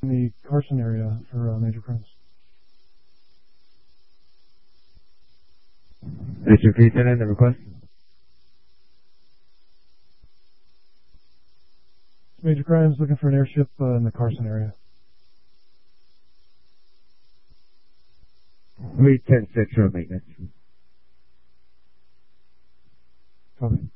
in the Carson area for major crimes. Mr. Can you send in the request? Major crimes looking for an airship in the Carson area. 310-6 for maintenance. Copy.